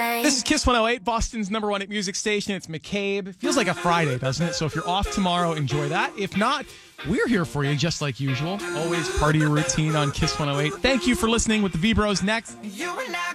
night. This is Kiss 108, Boston's number one music station. It's McCabe. It feels like a Friday, doesn't it? So if you're off tomorrow, enjoy that. If not, we're here for you just like usual. Always part of your routine on Kiss 108. Thank you for listening with the V-Bros next. You and I